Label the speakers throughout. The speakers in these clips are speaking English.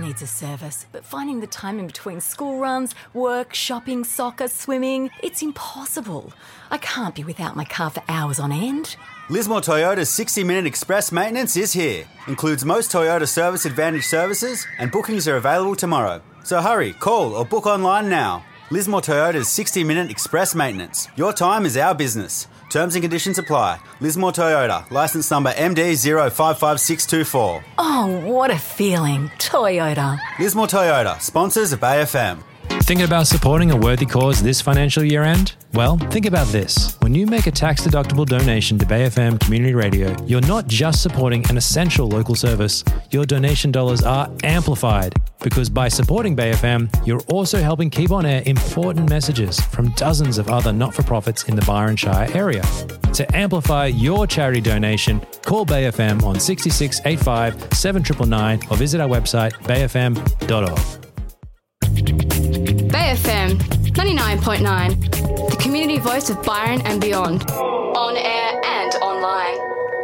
Speaker 1: needs a service, but finding the time in between school runs, work, shopping, soccer, swimming, it's impossible. I can't be without my car for hours on end.
Speaker 2: Lismore Toyota's 60-minute express maintenance is here. Includes most Toyota Service Advantage services, and bookings are available tomorrow. So hurry, call or book online now. Lismore Toyota's 60-minute express maintenance. Your time is our business. Terms and conditions apply. Lismore Toyota, licence number MD055624.
Speaker 1: Oh, what a feeling. Toyota.
Speaker 2: Lismore Toyota, sponsors of Bay FM.
Speaker 3: Thinking about supporting a worthy cause this financial year end? Well, think about this. When you make a tax-deductible donation to Bay FM Community Radio, you're not just supporting an essential local service. Your donation dollars are amplified because by supporting Bay FM, you're also helping keep on air important messages from dozens of other not-for-profits in the Byron Shire area. To amplify your charity donation, call Bay FM on 66 85 7999 or visit our website bayfm.org.
Speaker 4: Bay FM 99.9, the community voice of Byron and beyond, on air and online.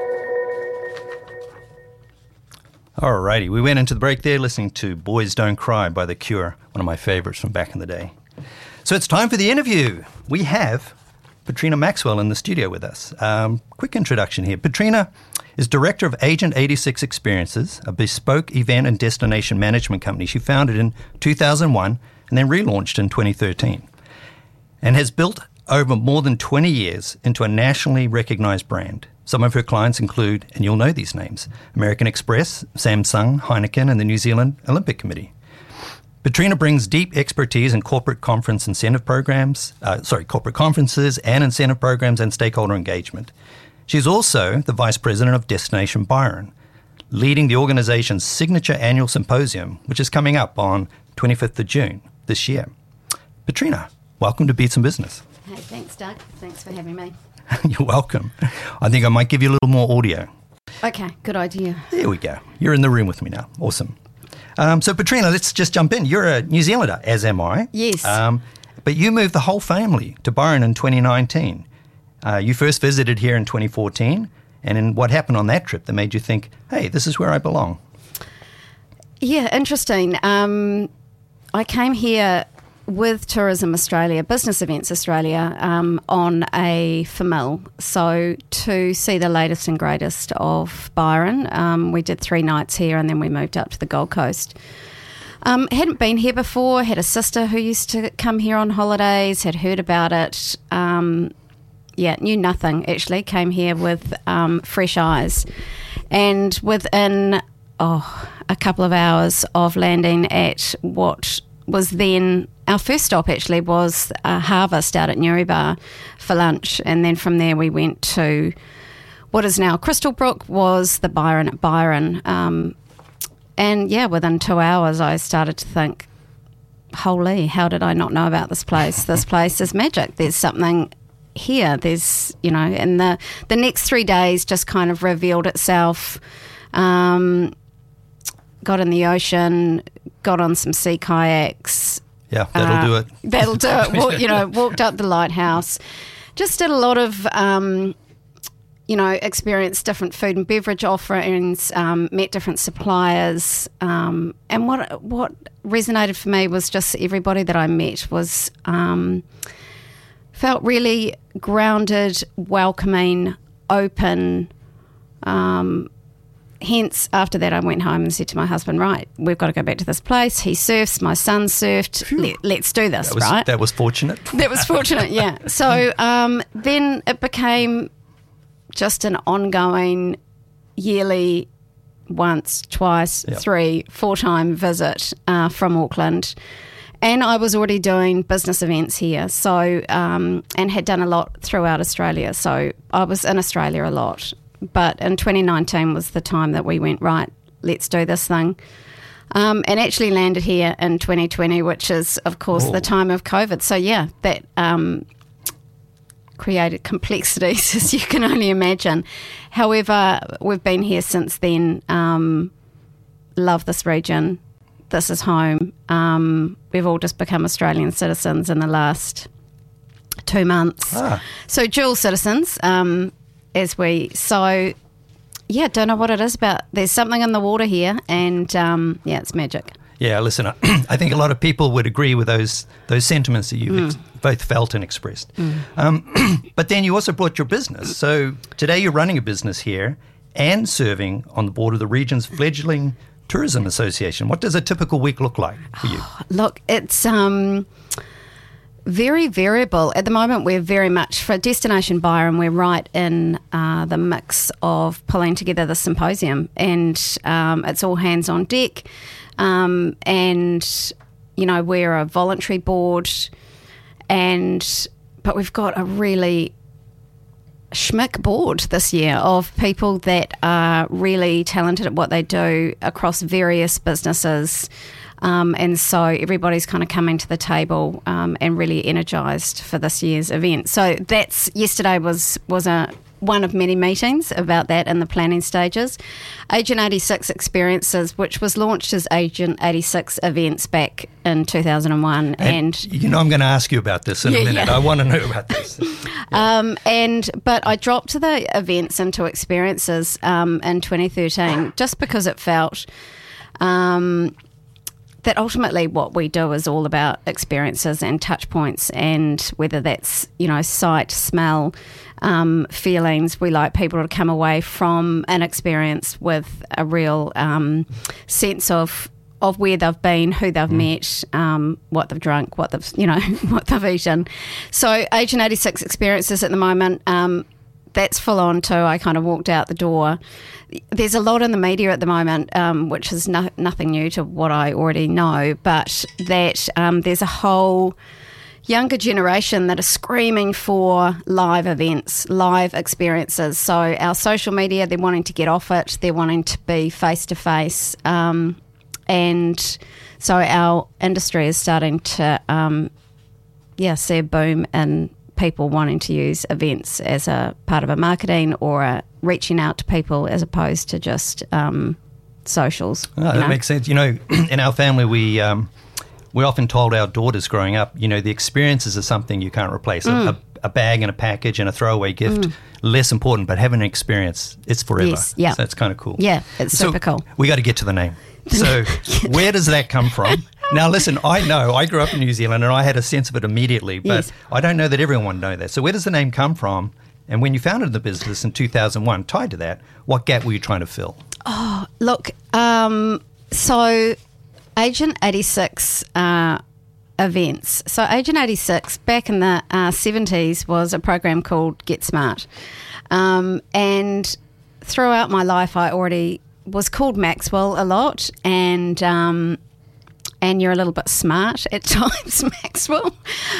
Speaker 5: Alrighty, we went into the break there listening to Boys Don't Cry by The Cure, one of my favourites from back in the day. So it's time for the interview. We have Petrina Maxwell in the studio with us. Quick introduction here. Petrina is director of Agent 86 Experiences, a bespoke event and destination management company she founded in 2001 and then relaunched in 2013, and has built over more than 20 years into a nationally recognised brand. Some of her clients include, and you'll know these names, American Express, Samsung, Heineken, and the New Zealand Olympic Committee. Petrina brings deep expertise in corporate conferences and incentive programs and stakeholder engagement. She's also the Vice President of Destination Byron, leading the organisation's signature annual symposium, which is coming up on 25th of June this year. Petrina, welcome to Beats and Business.
Speaker 6: Hey, thanks, Doug. Thanks for having me.
Speaker 5: You're welcome. I think I might give you a little more audio.
Speaker 6: Okay, good idea.
Speaker 5: There we go. You're in the room with me now. Awesome. So, Petrina, let's just jump in. You're a New Zealander, as am I.
Speaker 6: Yes.
Speaker 5: But you moved the whole family to Byron in 2019. You first visited here in 2014, and in what happened on that trip that made you think, hey, this is where I belong?
Speaker 6: Yeah, interesting. I came here with Tourism Australia, Business Events Australia, on a FMIL, so to see the latest and greatest of Byron. We did 3 nights here and then we moved up to the Gold Coast. Hadn't been here before, had a sister who used to come here on holidays, had heard about it. Knew nothing actually, came here with fresh eyes. And within a couple of hours of landing at what was then our first stop actually was Harvest out at Newrybar for lunch, and then from there we went to what is now Crystalbrook, was the Byron at Byron, and within 2 hours I started to think, holy, how did I not know about this place? This place is magic. There's something here. There's, and the next 3 days just kind of revealed itself. Got in the ocean, got on some sea kayaks.
Speaker 5: Yeah, that'll do it.
Speaker 6: That'll do it. Walked up the lighthouse. Just did a lot of, experienced different food and beverage offerings, met different suppliers. And what resonated for me was just everybody that I met was felt really grounded, welcoming, open. Hence, after that, I went home and said to my husband, right, we've got to go back to this place. He surfs, my son surfed. Let's do this, right?
Speaker 5: That was fortunate.
Speaker 6: That was fortunate, yeah. So then it became just an ongoing, yearly, once, twice, 3, 4-time visit from Auckland. And I was already doing business events here, so and had done a lot throughout Australia. So I was in Australia a lot. But in 2019 was the time that we went, right, let's do this thing. And actually landed here in 2020, which is, of course, the time of COVID. So, that created complexities, as you can only imagine. However, we've been here since then. Love this region. This is home. We've all just become Australian citizens in the last 2 months. So dual citizens, don't know what it is about. There's something in the water here, and it's magic.
Speaker 5: Yeah, listen, I think a lot of people would agree with those sentiments that you've both felt and expressed. But then you also brought your business. So today you're running a business here and serving on the board of the region's fledgling tourism association. What does a typical week look like for you?
Speaker 6: Look, it's very variable. At the moment, we're very much for Destination Byron. We're right in the mix of pulling together the symposium, and it's all hands on deck. And you know, we're a voluntary board, but we've got a really schmick board this year of people that are really talented at what they do across various businesses. And so everybody's kind of coming to the table and really energised for this year's event. So yesterday was one of many meetings about that in the planning stages. Agent 86 Experiences, which was launched as Agent 86 Events back in 2001. And
Speaker 5: you know, I'm going to ask you about this in a minute. I want to know about this.
Speaker 6: But I dropped the events into experiences in 2013 just because it felt that ultimately what we do is all about experiences and touch points, and whether that's, you know, sight, smell, feelings. We like people to come away from an experience with a real sense of where they've been, who they've met, what they've drunk, what they've eaten. So Agent 86 Experiences at the moment, that's full on too. I kind of walked out the door. There's a lot in the media at the moment, which is nothing new to what I already know, but that there's a whole younger generation that are screaming for live events, live experiences. So our social media, they're wanting to get off it. They're wanting to be face-to-face. And so our industry is starting to, see a boom in people wanting to use events as a part of a marketing or reaching out to people as opposed to just socials.
Speaker 5: That makes sense. You know, in our family, we often told our daughters growing up, you know, the experiences are something you can't replace. A bag and a package and a throwaway gift, less important, but having an experience, it's forever.
Speaker 6: Yes, yeah.
Speaker 5: So it's kind of cool.
Speaker 6: Yeah, it's super cool.
Speaker 5: We got to get to the name. So where does that come from? Now, listen, I know I grew up in New Zealand and I had a sense of it immediately, but I don't know that everyone knows that. So where does the name come from? And when you founded the business in 2001, tied to that, what gap were you trying to fill?
Speaker 6: Oh, look, so Agent 86 events. So Agent 86, back in the 70s, was a program called Get Smart. And throughout my life, I already was called Maxwell a lot, and you're a little bit smart at times, Maxwell.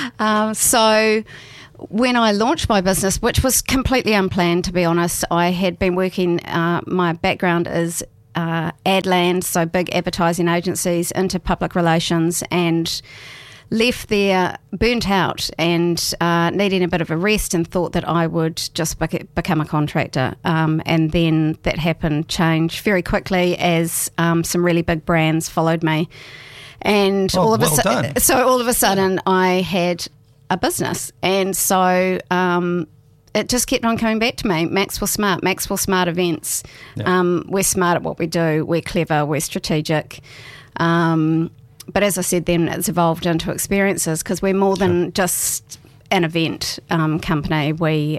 Speaker 6: So when I launched my business, which was completely unplanned, to be honest, I had been working, my background is Adland, so big advertising agencies, into public relations, and left there burnt out and needing a bit of a rest, and thought that I would just become a contractor. And then that happened, changed very quickly as some really big brands followed me. And all of a sudden I had a business. And so it just kept on coming back to me. Maxwell Smart Events. Yeah. We're smart at what we do. We're clever. We're strategic. But as I said, then it's evolved into experiences, because we're more than just an event company. We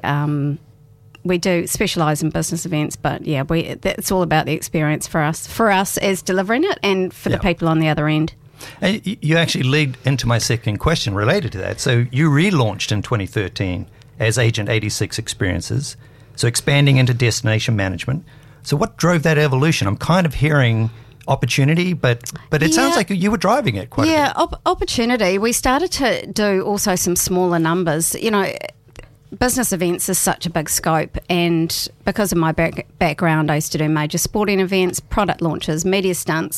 Speaker 6: do specialise in business events, but it's all about the experience for us as delivering it, and for the people on the other end.
Speaker 5: And you actually lead into my second question related to that. So you relaunched in 2013 as Agent 86 Experiences, so expanding into destination management. So what drove that evolution? I'm kind of hearing opportunity, but it sounds like you were driving it quite a bit.
Speaker 6: Yeah, opportunity. We started to do also some smaller numbers. You know, business events is such a big scope, and because of my background, I used to do major sporting events, product launches, media stunts,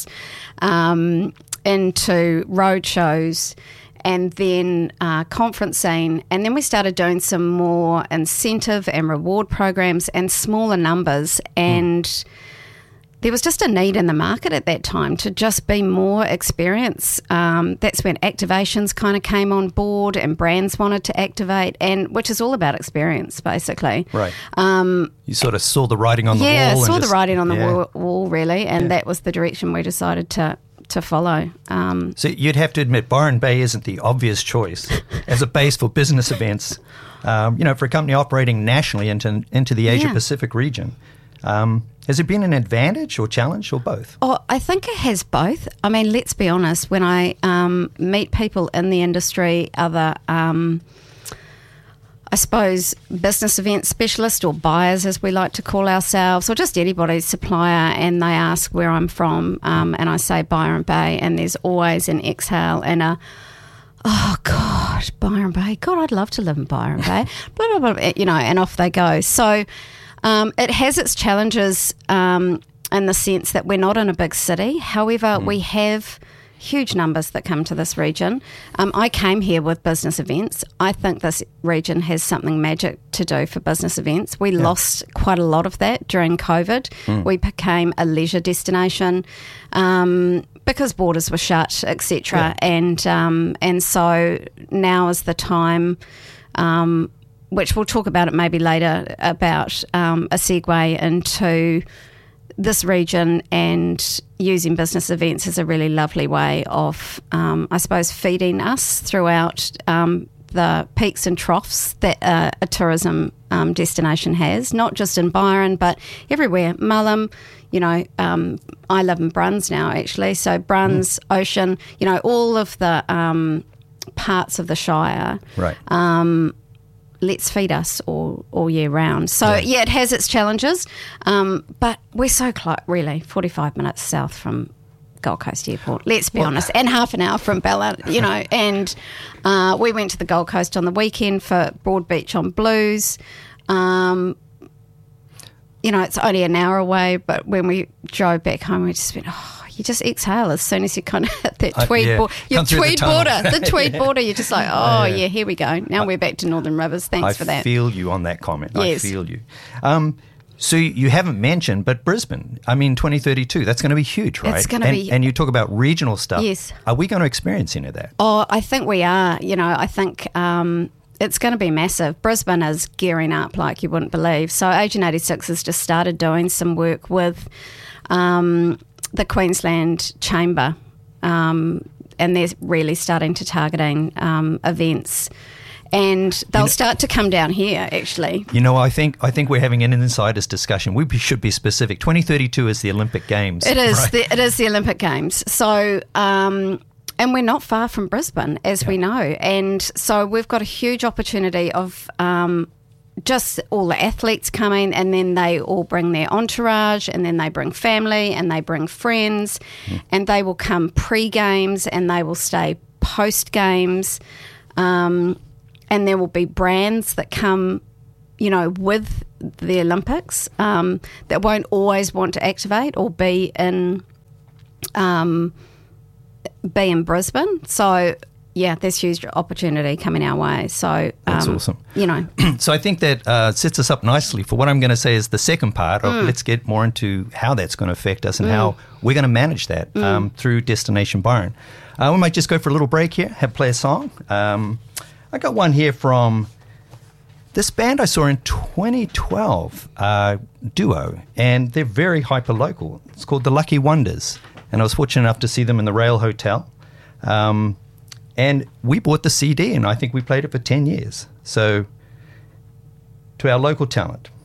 Speaker 6: into road shows, and then conferencing, and then we started doing some more incentive and reward programs and smaller numbers, and there was just a need in the market at that time to just be more experience. That's when activations kind of came on board, and brands wanted to activate, and which is all about experience, basically.
Speaker 5: Right. You sort of saw the writing on the wall.
Speaker 6: Yeah, saw the writing on the wall, really, and that was the direction we decided to to follow.
Speaker 5: So you'd have to admit Byron Bay isn't the obvious choice as a base for business events, for a company operating nationally into the Asia-Pacific region. Has it been an advantage or challenge or both?
Speaker 6: Oh, I think it has both. I mean, let's be honest, when I meet people in the industry, other I suppose business event specialists or buyers, as we like to call ourselves, or just anybody's supplier, and they ask where I'm from, and I say Byron Bay, and there's always an exhale and a, oh God, Byron Bay, God, I'd love to live in Byron Bay, blah, blah, blah, and off they go. So it has its challenges in the sense that we're not in a big city. However, we have huge numbers that come to this region. I came here with business events. I think this region has something magic to do for business events. We lost quite a lot of that during COVID. We became a leisure destination because borders were shut, etc. And so now is the time, which we'll talk about it maybe later, about a segue into this region and using business events is a really lovely way of, I suppose, feeding us throughout the peaks and troughs that a tourism destination has, not just in Byron, but everywhere. Mullum, I live in Bruns now, actually. So Bruns, Ocean, all of the parts of the Shire.
Speaker 5: Right.
Speaker 6: Let's feed us all year round. So, it has its challenges, but we're so close, really, 45 minutes south from Gold Coast Airport, let's be honest, and half an hour from Bella, and we went to the Gold Coast on the weekend for Broadbeach on Blues. It's only an hour away, but when we drove back home, we just went, you just exhale as soon as you kind of hit that Tweed border. The Tweed border, you're just like, here we go. Now we're back to Northern Rivers. Thanks for that.
Speaker 5: I feel you on that comment.
Speaker 6: Yes.
Speaker 5: I feel you. So you haven't mentioned, but Brisbane, 2032, that's going to be huge, right?
Speaker 6: It's going to be.
Speaker 5: And you talk about regional stuff.
Speaker 6: Yes.
Speaker 5: Are we going to experience any of that?
Speaker 6: Oh, I think we are. I think it's going to be massive. Brisbane is gearing up like you wouldn't believe. So Agent 86 has just started doing some work with the Queensland Chamber, and they're really starting to targeting events. And they'll start to come down here, actually.
Speaker 5: I think we're having an insiders discussion. We should be specific. 2032 is the Olympic Games.
Speaker 6: It is.
Speaker 5: Right?
Speaker 6: It is the Olympic Games. So, and we're not far from Brisbane, as we know. And so we've got a huge opportunity of just all the athletes coming, and then they all bring their entourage, and then they bring family, and they bring friends, and they will come pre-games, and they will stay post-games. And there will be brands that come, with the Olympics that won't always want to activate or be in Brisbane. So, there's huge opportunity coming our way. So
Speaker 5: that's awesome. So I think that sets us up nicely for what I'm going to say is the second part of let's get more into how that's going to affect us and how we're going to manage that through Destination Byron. We might just go for a little break here, play a song. I got one here from this band I saw in 2012, Duo, and they're very hyper-local. It's called The Lucky Wonders, and I was fortunate enough to see them in the Rail Hotel. And we bought the CD, and I think we played it for 10 years. So to our local talent,